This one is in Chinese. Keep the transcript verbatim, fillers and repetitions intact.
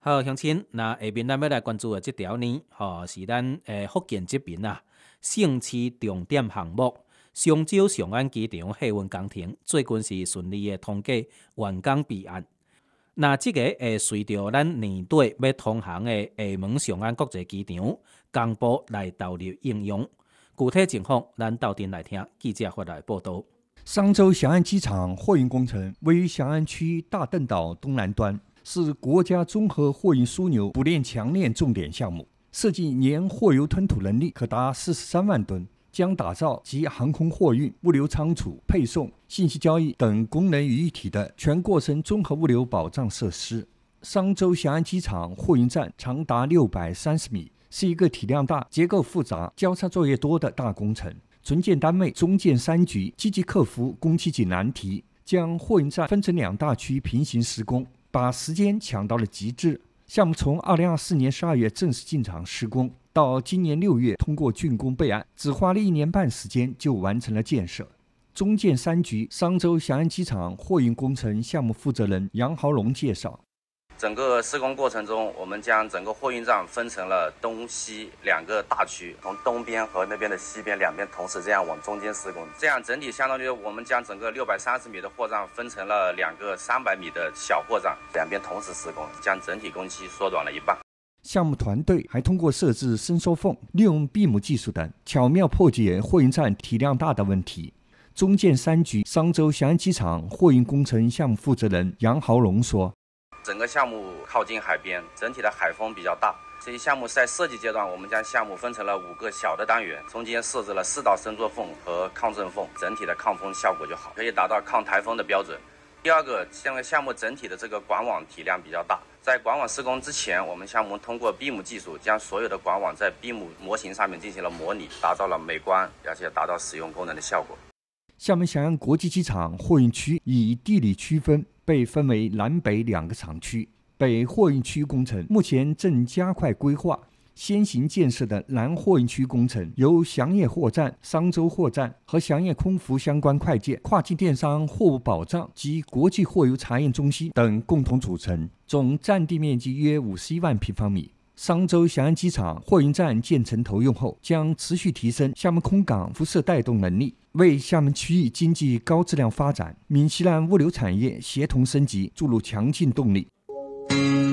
好，乡亲，那下面咱要来关注的这条呢，吼、是咱诶福建这边啊，盛市重点项目双洲上岸机场客运工程最近是顺利的通过完工备案。那这个会随着咱年底要通航的厦门上岸国际机场公布来投入应用。具体情况，咱到店来听记者发来报道。 商州翔安机场货运工程位于翔安区大嶝岛东南端，是国家综合货运枢纽补链强链重点项目，设计年货油吞吐能力可达四十三万吨，将打造集航空货运、物流仓储、配送、信息交易等功能于一体的全过程综合物流保障设施。商州翔安机场货运站长达六百三十米，是一个体量大、结构复杂、交叉作业多的大工程。存建单位中建三局积极克服工期紧难题，将货运站分成两大区平行施工，把时间抢到了极致。项目从二零二四年十二月正式进场施工，到今年六月通过竣工备案，只花了一年半时间就完成了建设。中建三局商州翔安机场货运工程项目负责人杨豪龙介绍， 整个施工过程中，我们将整个货运站分成了东西两个大区，从东边和那边的西边两边同时这样往中间施工，这样整体相当于我们将整个六百三十米的货站分成了两个三百米的小货站，两边同时施工，将整体工期缩短了一半。 项目团队还通过设置伸缩缝、利用 B I M 技术等，巧妙破解货运站体量大的问题。中建三局商州翔安机场货运工程项目负责人杨豪龙说， 整个项目靠近海边，整体的海风比较大。这一项目在设计阶段，我们将项目分成了五个小的单元，中间设置了四道伸缩缝和抗震缝，整体的抗风效果就好，可以达到抗台风的标准。第二个，这个项目整体的这个管网体量比较大，在管网施工之前，我们项目通过 B I M 技术将所有的管网在 B I M 模型上面进行了模拟，达到了美观而且达到使用功能的效果。 厦门翔安国际机场货运区以地理区分，被分为南北两个厂区。北货运区工程目前正加快规划，先行建设的南货运区工程由翔业货站、商州货站和翔业空服相关快件、跨境电商货物保障及国际货邮查验中心等共同组成，总占地面积约五十一万平方米。商州翔安机场货运站建成投用后，将持续提升厦门空港辐射带动能力，为厦门区域经济高质量发展、闽西南物流产业协同升级注入强劲动力。